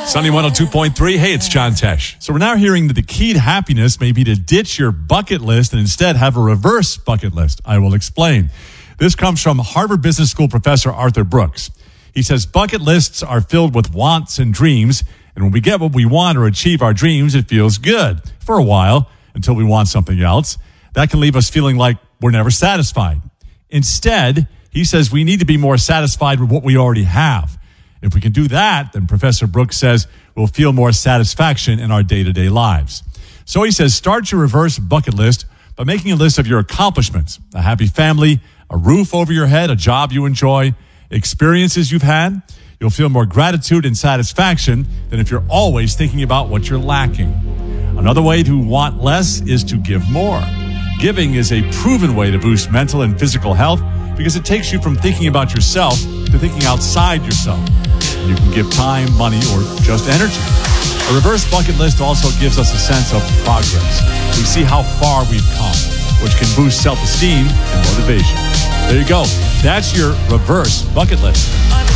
Sunny 102.3. Hey, it's John Tesh. So we're now hearing that the key to happiness may be to ditch your bucket list and instead have a reverse bucket list. I will explain. This comes from Harvard Business School professor Arthur Brooks. He says bucket lists are filled with wants and dreams, and when we get what we want or achieve our dreams, it feels good for a while until we want something else. That can leave us feeling like we're never satisfied. Instead, he says we need to be more satisfied with what we already have. If we can do that, then Professor Brooks says we'll feel more satisfaction in our day-to-day lives. So he says start your reverse bucket list by making a list of your accomplishments, a happy family, a roof over your head, a job you enjoy, experiences you've had. You'll feel more gratitude and satisfaction than if you're always thinking about what you're lacking. Another way to want less is to give more. Giving is a proven way to boost mental and physical health because it takes you from thinking about yourself to thinking outside yourself. You can give time, money, or just energy. A reverse bucket list also gives us a sense of progress. We see how far we've come, which can boost self-esteem and motivation. There you go. That's your reverse bucket list.